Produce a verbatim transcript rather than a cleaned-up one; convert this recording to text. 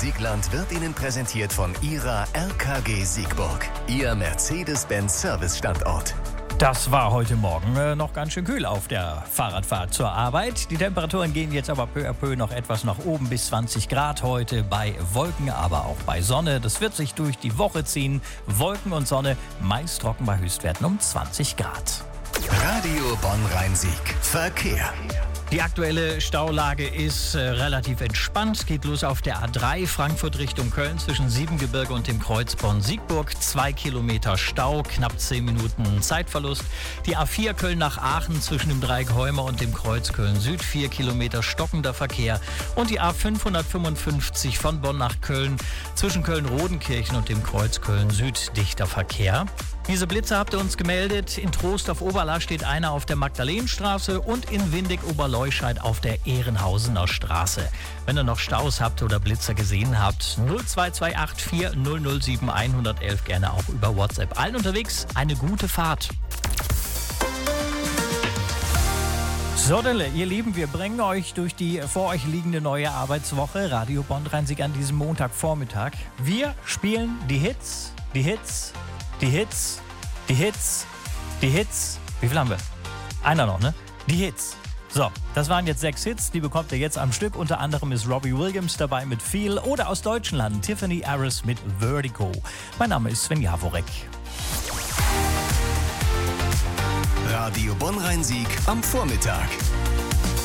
Musikland wird Ihnen präsentiert von Ihrer R K G Siegburg, Ihr Mercedes-Benz Service-Standort. Das war heute Morgen äh, noch ganz schön kühl auf der Fahrradfahrt zur Arbeit. Die Temperaturen gehen jetzt aber peu à peu noch etwas nach oben bis zwanzig Grad heute bei Wolken, aber auch bei Sonne. Das wird sich durch die Woche ziehen. Wolken und Sonne, meist trocken bei Höchstwerten um zwanzig Grad. Radio Bonn-Rhein-Sieg. Verkehr. Die aktuelle Staulage ist äh, relativ entspannt. Geht los auf der A drei Frankfurt Richtung Köln zwischen Siebengebirge und dem Kreuz Bonn-Siegburg. Zwei Kilometer Stau, knapp zehn Minuten Zeitverlust. Die A vier Köln nach Aachen zwischen dem Dreieck Heumer und dem Kreuz Köln-Süd. Vier Kilometer stockender Verkehr. Und die A fünfhundertfünfundfünfzig von Bonn nach Köln zwischen Köln-Rodenkirchen und dem Kreuz Köln-Süd. Dichter Verkehr. Diese Blitze habt ihr uns gemeldet. In Trost auf Oberla steht einer auf der Magdalenenstraße und in Windig-Oberleuscheid auf der Ehrenhausener Straße. Wenn ihr noch Staus habt oder Blitzer gesehen habt, null zwei zwei acht vier null null sieben eins eins eins gerne auch über WhatsApp. Allen unterwegs eine gute Fahrt. So, Delle, ihr Lieben, wir bringen euch durch die vor euch liegende neue Arbeitswoche. Radio Bonn-Rhein-Sieg an diesem Montagvormittag. Wir spielen die Hits, die Hits, die Hits, die Hits, die Hits. Wie viel haben wir? Einer noch, ne? Die Hits. So, das waren jetzt sechs Hits, die bekommt ihr jetzt am Stück. Unter anderem ist Robbie Williams dabei mit Feel oder aus deutschen Landen Tiffany Harris mit Vertigo. Mein Name ist Sven Jaworek. Radio Bonn-Rhein-Sieg am Vormittag.